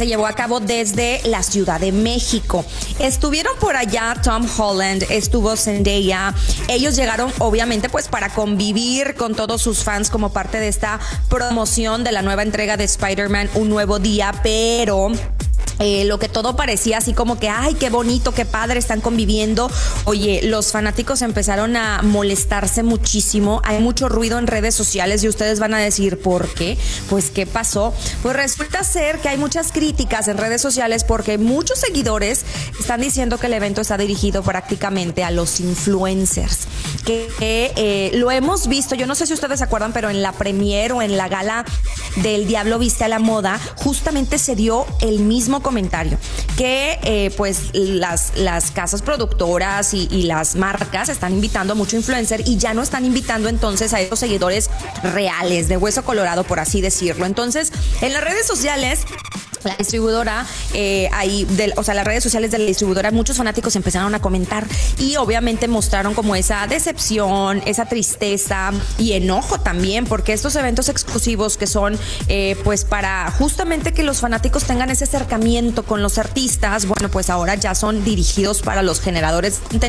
se llevó a cabo desde la Ciudad de México. Estuvieron por allá Tom Holland, estuvo Zendaya. Ellos llegaron obviamente pues para convivir con todos sus fans como parte de esta promoción de la nueva entrega de Spider-Man Un Nuevo Día, pero lo que todo parecía así como que, ay, qué bonito, qué padre, están conviviendo. Oye, los fanáticos empezaron a molestarse muchísimo. Hay mucho ruido en redes sociales y ustedes van a decir, ¿por qué? Pues, ¿qué pasó? Pues resulta ser que hay muchas críticas en redes sociales porque muchos seguidores están diciendo que el evento está dirigido prácticamente a los influencers. Que lo hemos visto, yo no sé si ustedes se acuerdan, pero en la premiere o en la gala del Diablo Viste a la Moda, justamente se dio el mismo comentario, que pues las casas productoras y las marcas están invitando a mucho influencer y ya no están invitando entonces a esos seguidores reales, de hueso colorado, por así decirlo. Entonces, en las redes sociales, la distribuidora, las redes sociales de la distribuidora, muchos fanáticos empezaron a comentar y obviamente mostraron como esa decepción, esa tristeza y enojo también, porque estos eventos exclusivos que son pues para justamente que los fanáticos tengan ese acercamiento con los artistas, bueno, pues ahora ya son dirigidos para los generadores de contenido